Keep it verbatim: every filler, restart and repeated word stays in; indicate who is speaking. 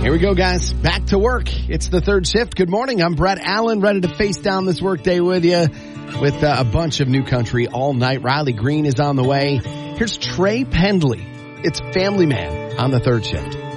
Speaker 1: Here we go, guys. Back to work. It's the third shift. Good morning. I'm Brett Allen, ready to face down this workday with you with uh, a bunch of new country all night. Riley Green is on the way. Here's Trey Pendley. It's Family Man on the third shift.